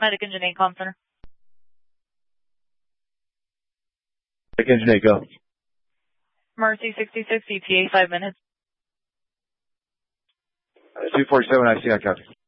Medic Engine 8 Comm Center. Medic Engine 8, go. Mercy 66 ETA, 5 minutes. 247, I see, I copy.